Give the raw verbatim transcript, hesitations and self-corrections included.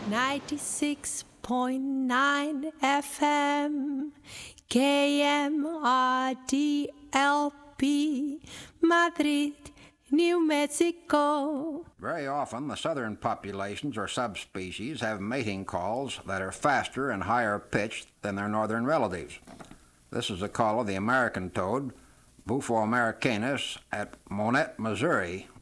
ninety-six point nine F M, K M R D L P, Madrid, New Mexico. Very often, the southern populations or subspecies have mating calls that are faster and higher pitched than their northern relatives. This is the call of the American toad, Bufo americanus, at Monette, Missouri,